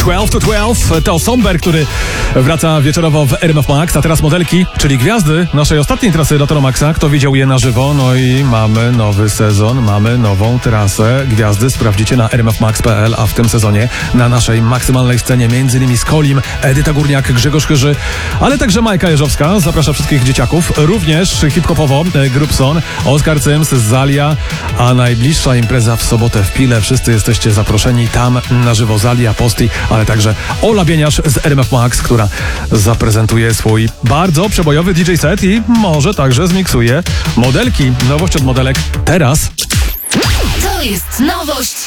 12 to 12 to Somber, który wraca wieczorowo w RMF Max, a teraz modelki, czyli gwiazdy naszej ostatniej trasy Retro Maxa. Kto widział je na żywo? No i mamy nowy sezon, mamy nową trasę. Gwiazdy sprawdzicie na rmfmax.pl, a w tym sezonie na naszej maksymalnej scenie m.in. Skolim, Edyta Górniak, Grzegorz Chyży, ale także Majka Jeżowska. Zaprasza wszystkich dzieciaków. Również hip-hopowo Grupson, Oskar Cyms, Zalia, a najbliższa impreza w sobotę w Pile. Wszyscy jesteście zaproszeni tam na żywo. Zalia, Posti, ale także Ola Bieniasz z RMF Max, która zaprezentuje swój bardzo przebojowy DJ set i może także zmiksuje modelki. Nowość od modelek teraz. To jest nowość